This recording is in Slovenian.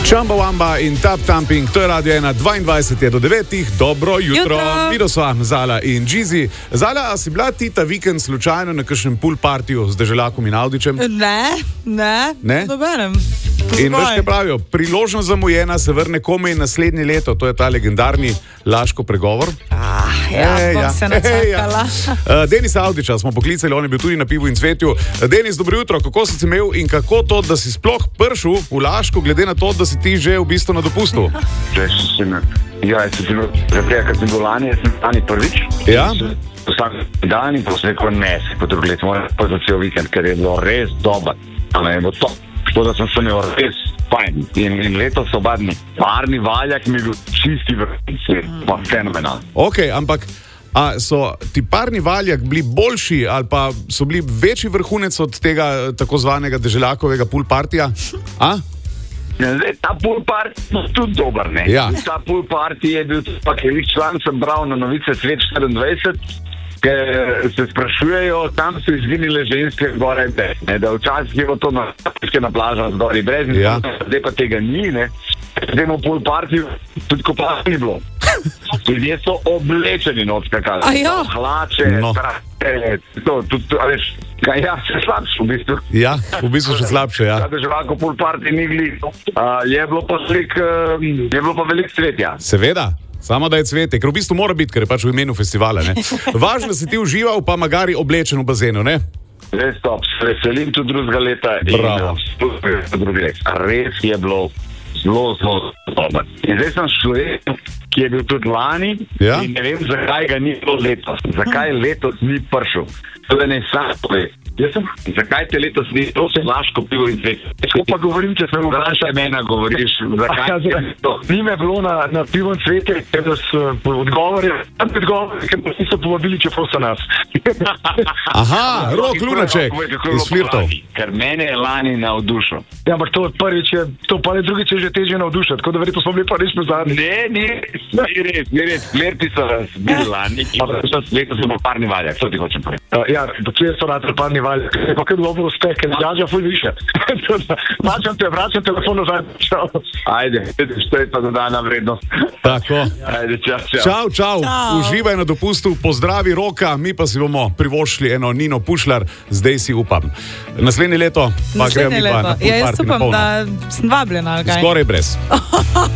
Chumbawamba in Tap Thumping, to je Radio 1, 22 do 9. Dobro jutro. Vido sva Zala in Džizi. Zala, a si bila ti ta vikend slučajno na kakšnem pool partiju z Deželakom in Avdićem? Ne? Dobenem. In veš, kaj pravijo, priložnost zamujena se vrne komaj naslednje leto. To je ta legendarni Laško pregovor. Bom se načakala. Denis Avdića smo poklicali, on je bil tudi na Pivu in Cvetju. Denis, dobro jutro, kako si imel in kako to, da si sploh prišel v Laško, glede na to, da si ti že v bistvu na dopustu? Jaz sem bil, ker sem bil lani, sem lani prvič. Ja? Vsak dan in potem rekel, ne, se potrebujete, moram pa za cel vikend, ker je bilo res dobro. To, da sem se imel res fajn. In letos so obadni parni valjak mi je bil čisti vrhunski, pa fenomenalno. Ok, ampak a so ti parni valjak bili boljši ali pa so bili večji vrhunec od tega tako zvanega Deželakovega pool partija? Ta pool party je tudi dober, ne? Ja. Ta pool party je bil tudi pakevih član, sem bral na novice Svet 24, ker se sprašujejo, tam so izginile ženske gore in desne, da včasih je bilo to na plažah zgori brez in zdaj pa tega ni, ne? Zdaj v pool party tudi kopala ni bilo. Ljudje so oblečeni not skakali. Hlače, še slabše v bistvu. Ja, v bistvu še slabše, ja. Da Deželako pool party ni gli. Je bilo pa veliko cvetja. Seveda. Samo da je cvete, ker v bistvu mora biti, ker je pač v imenu festivala, ne? Važno si ti užival, pa magari oblečen v bazenu, ne? Res top, se veselim tudi drugega leta. Bravo. Res je bilo zelo dobro. In zdaj sem človek, ki je bil tudi lani in ne vem, zakaj ga ni bilo letos. Zakaj letos ni prišel. To je ne sam poved. Zakaj te letos ni, to se Laško pivo in Cvet. Tako pa govorim, če sem vprašaj mena govoriš. Ni me bilo na Pivo in Cvete, ker da so odgovori, ker pa niso povabili, če so nas. Aha, Rok Lunaček iz Flirtov. Ker mene je lani navdušil. Ja, ampak to prvič je, to pa ne drugič je že težje navdušati, tako da verjetno smo bili pa res zadnji. Ni res. Flirti so bili lani, letos so parni valjak, to ti hočem povedati. Ja, dokler so ratali parni valjak, pa kaj dobro uspe, ker zgađa ful više. Vračam telefon nazaj. Ajde, što je pa dodana vrednost. Tako. Ajde, čau. Čau. Uživaj na dopustu, pozdravi Roka, mi pa si bomo privoščili eno Nino Pušlar, zdaj si upam. Naslednje leto pa gremo mi pa na pool party na polno. Jaz upam, da sem vabljena, ali kaj? Skoraj brez.